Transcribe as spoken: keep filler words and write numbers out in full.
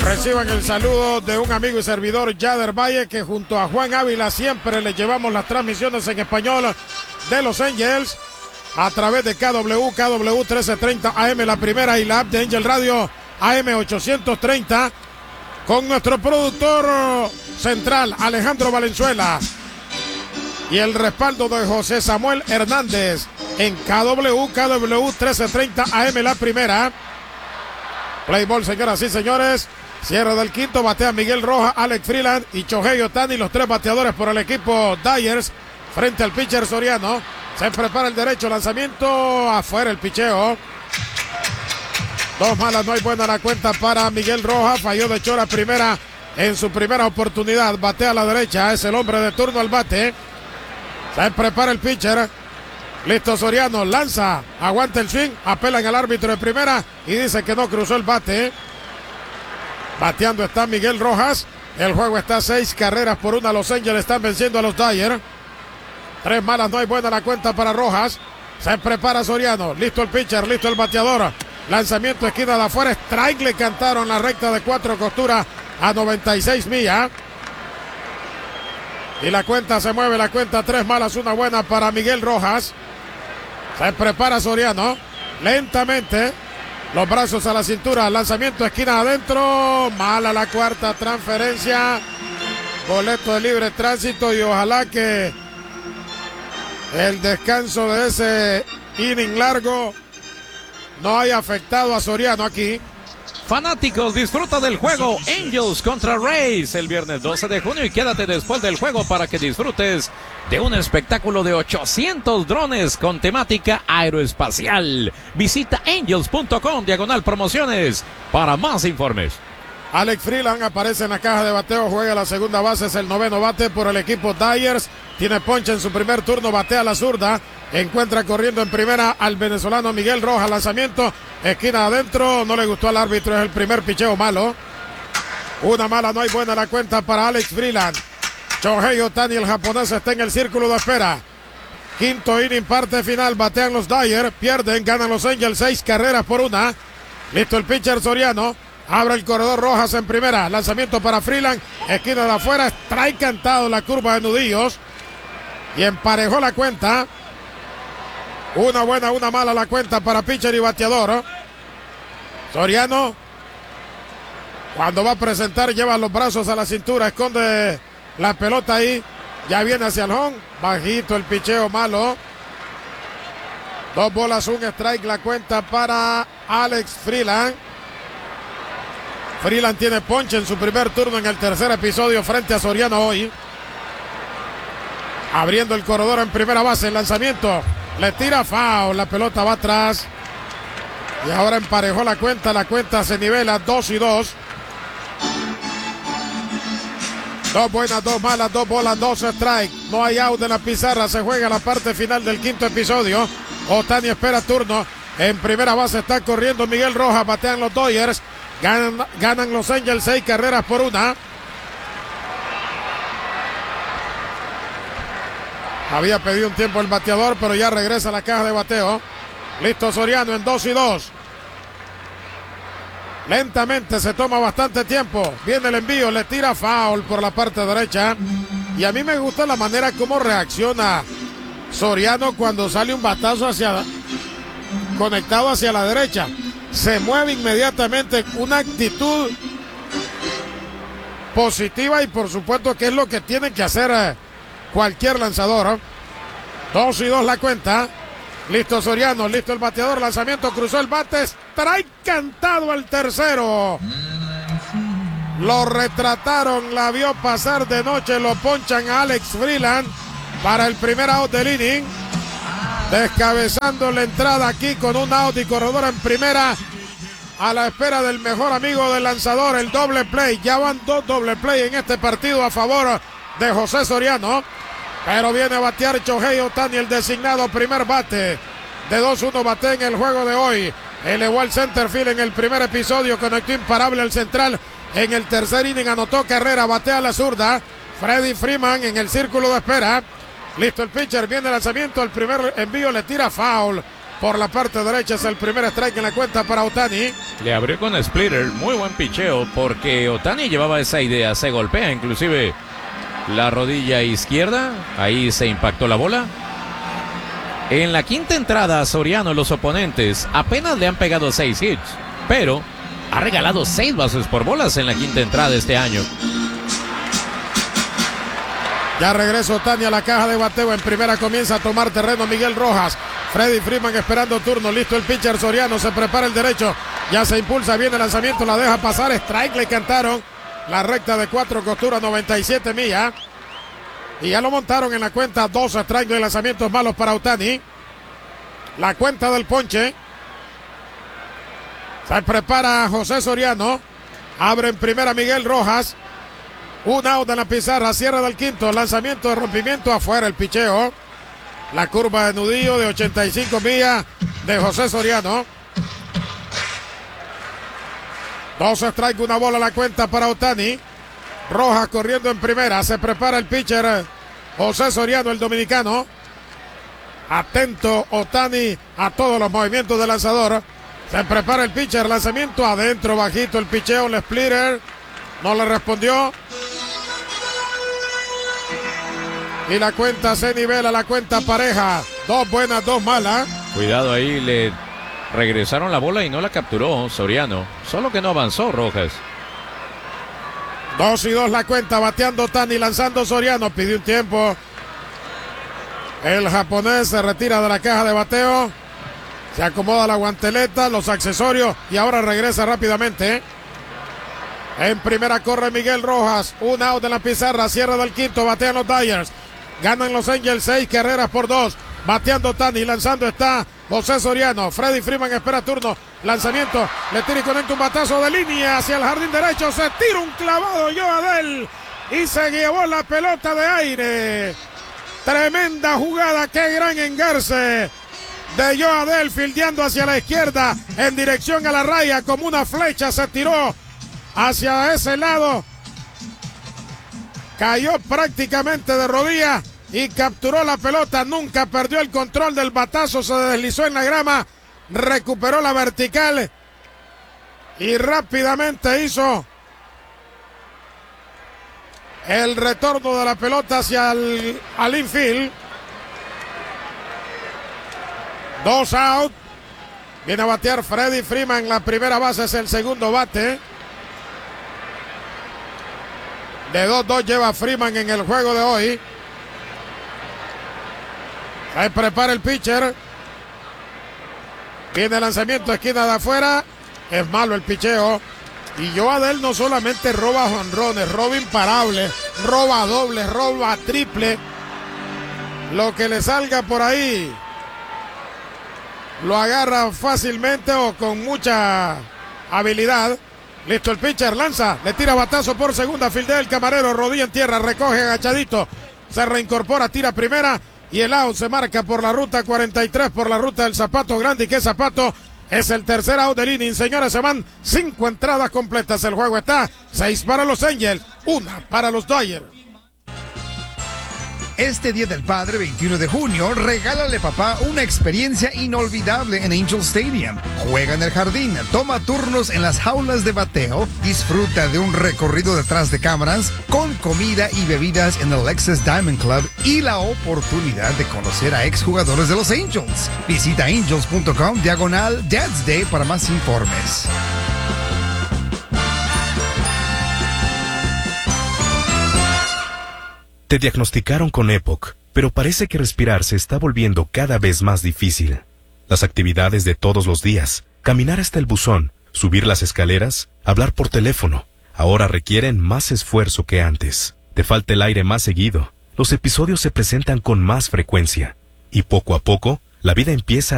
Reciban el saludo de un amigo y servidor, Yader Valle, que junto a Juan Ávila siempre le llevamos las transmisiones en español de Los Angels a través de K W, K W trece treinta A M, la primera, y la app de Angel Radio A M ochocientos treinta, con nuestro productor central, Alejandro Valenzuela, y el respaldo de José Samuel Hernández en K W, K W trece treinta A M, la primera. Play ball, señoras y señores. Cierre del quinto, batea Miguel Rojas, Alex Freeland y Shohei Ohtani, los tres bateadores por el equipo Dyers, frente al pitcher Soriano. Se prepara el derecho, lanzamiento, afuera el picheo. Dos malas, no hay buena la cuenta para Miguel Rojas, falló de Chora primera en su primera oportunidad. Batea a la derecha, es el hombre de turno al bate. Se prepara el pitcher. Listo Soriano, lanza, aguanta el swing, apelan al árbitro de primera y dice que no cruzó el bate. Bateando está Miguel Rojas. El juego está seis carreras por una. Los Angels están venciendo a los Dyers. Tres malas, no hay buena la cuenta para Rojas. Se prepara Soriano. Listo el pitcher, listo el bateador. Lanzamiento, esquina de afuera. Strike, le cantaron la recta de cuatro costuras a noventa y seis millas. Y la cuenta se mueve, la cuenta tres malas, una buena para Miguel Rojas. Se prepara Soriano. Lentamente. Los brazos a la cintura, lanzamiento, esquina adentro, mala la cuarta transferencia, boleto de libre tránsito, y ojalá que el descanso de ese inning largo no haya afectado a Soriano aquí. Fanáticos, disfruta del juego Angels contra Rays el viernes doce de junio y quédate después del juego para que disfrutes de un espectáculo de ochocientos drones con temática aeroespacial. Visita angels punto com diagonal promociones para más informes. Alex Freeland aparece en la caja de bateo, juega la segunda base, es el noveno bate por el equipo Dyers. Tiene ponche en su primer turno, batea a la zurda, encuentra corriendo en primera al venezolano Miguel Rojas, lanzamiento, esquina adentro, no le gustó al árbitro, es el primer picheo malo. Una mala, no hay buena la cuenta para Alex Freeland. Shohei Ohtani, el japonés, está en el círculo de espera. Quinto inning, parte final, batean los Dyers, pierden, ganan los Angels, seis carreras por una. Listo el pitcher Soriano, abre el corredor, Rojas en primera, lanzamiento para Freeland, esquina de afuera, strike cantado, la curva de nudillos, y emparejó la cuenta. Una buena, una mala la cuenta para pitcher y bateador. Soriano, cuando va a presentar, lleva los brazos a la cintura, esconde la pelota ahí, ya viene hacia el home, bajito el picheo malo. Dos bolas, un strike la cuenta para Alex Freeland. Freeland tiene ponche en su primer turno en el tercer episodio frente a Soriano hoy. Abriendo el corredor en primera base, el lanzamiento, le tira foul, la pelota va atrás. Y ahora emparejó la cuenta, la cuenta se nivela dos y dos. Dos buenas, dos malas, dos bolas, dos strike. No hay out en la pizarra, se juega la parte final del quinto episodio. Ohtani espera turno. En primera base está corriendo Miguel Rojas, batean los Dodgers. Ganan, ganan los Angels seis carreras por una. Había pedido un tiempo el bateador, pero ya regresa a la caja de bateo. Listo Soriano en dos y dos. Lentamente, se toma bastante tiempo. Viene el envío, le tira foul por la parte derecha. Y a mí me gusta la manera como reacciona Soriano cuando sale un batazo hacia, conectado hacia la derecha. Se mueve inmediatamente, una actitud positiva, y por supuesto que es lo que tiene que hacer cualquier lanzador. Dos y dos la cuenta. Listo Soriano, listo el bateador, lanzamiento, cruzó el bate, strike cantado al tercero. Lo retrataron, la vio pasar de noche, lo ponchan a Alex Freeland para el primer out del inning. Descabezando la entrada aquí con un out y corredor en primera, a la espera del mejor amigo del lanzador, el doble play. Ya van dos doble play en este partido a favor de José Soriano. Pero viene a batear Shohei Ohtani, el designado primer bate. De dos uno bate en el juego de hoy. Elevó al centerfield en el primer episodio, conectó imparable al central. En el tercer inning anotó carrera, batea a la zurda. Freddie Freeman en el círculo de espera. Listo el pitcher, viene el lanzamiento, el primer envío, le tira foul. por la parte derecha. Es el primer strike en la cuenta para Ohtani. Le abrió con splitter, muy buen picheo, porque Ohtani llevaba esa idea, se golpea inclusive la rodilla izquierda, ahí se impactó la bola. En la quinta entrada, Soriano, los oponentes apenas le han pegado seis hits, pero ha regalado seis bases por bolas en la quinta entrada este año. Ya regresó Ohtani a la caja de bateo. En primera comienza a tomar terreno Miguel Rojas. Freddy Freeman esperando turno. Listo el pitcher Soriano. Se prepara el derecho. Ya se impulsa bien el lanzamiento. La deja pasar. Strike le cantaron. La recta de cuatro costuras, noventa y siete millas. Y ya lo montaron en la cuenta. Dos strikes de lanzamientos malos para Ohtani. La cuenta del ponche. Se prepara José Soriano. Abre en primera Miguel Rojas. Un out en la pizarra, cierre del quinto, lanzamiento de rompimiento afuera, el picheo. La curva de nudillo de ochenta y cinco millas de José Soriano. Dos strikes, una bola a la cuenta para Ohtani. Rojas corriendo en primera, se prepara el pitcher José Soriano, el dominicano. Atento Ohtani a todos los movimientos del lanzador. Se prepara el pitcher, lanzamiento adentro, bajito el picheo, el splitter. No le respondió. Y la cuenta se nivela, la cuenta pareja. Dos buenas, dos malas. Cuidado ahí, le regresaron la bola y no la capturó Soriano. Solo que no avanzó Rojas. Dos y dos la cuenta, bateando Ohtani, lanzando Soriano. Pidió un tiempo. El japonés se retira de la caja de bateo. Se acomoda la guanteleta, los accesorios y ahora regresa rápidamente. En primera corre Miguel Rojas. Un out en la pizarra. Cierre del quinto. Batean los Dodgers. Ganan los Angels seis carreras por dos. Bateando Ohtani. Lanzando está José Soriano. Freddy Freeman espera turno. Lanzamiento. Le tira y conecta un batazo de línea hacia el jardín derecho. Se tira un clavado Joe Adell. Y se llevó la pelota de aire. Tremenda jugada. Qué gran engarce de Joe Adell. Fildeando hacia la izquierda. En dirección a la raya. Como una flecha se tiró hacia ese lado, cayó prácticamente de rodillas y capturó la pelota, nunca perdió el control del batazo, se deslizó en la grama, recuperó la vertical y rápidamente hizo el retorno de la pelota hacia el al infield. Dos out, viene a batear Freddy Freeman, la primera base es el segundo bate. De dos dos lleva Freeman en el juego de hoy. Ahí prepara el pitcher. Viene el lanzamiento, esquina de afuera. Es malo el picheo. Y Joe Adell no solamente roba jonrones, roba imparables, roba doble, roba triple. Lo que le salga por ahí lo agarra fácilmente o con mucha habilidad. Listo el pitcher, lanza, le tira batazo por segunda, fildea el camarero, rodilla en tierra, recoge agachadito, se reincorpora, tira primera y el out se marca por la ruta cuarenta y tres, por la ruta del Zapato Grande. ¿Y qué Zapato? Es el tercer out del inning, señores, se van cinco entradas completas, el juego está seis para los Angels, una para los Dodgers. Este Día del Padre, veintiuno de junio, regálale papá una experiencia inolvidable en Angel Stadium. Juega en el jardín, toma turnos en las jaulas de bateo, disfruta de un recorrido detrás de cámaras, con comida y bebidas en el Lexus Diamond Club y la oportunidad de conocer a exjugadores de los Angels. Visita angels punto com diagonal Dad's Day para más informes. Te diagnosticaron con E P O C, pero parece que respirar se está volviendo cada vez más difícil. Las actividades de todos los días, caminar hasta el buzón, subir las escaleras, hablar por teléfono, ahora requieren más esfuerzo que antes. Te falta el aire más seguido, los episodios se presentan con más frecuencia, y poco a poco, la vida empieza a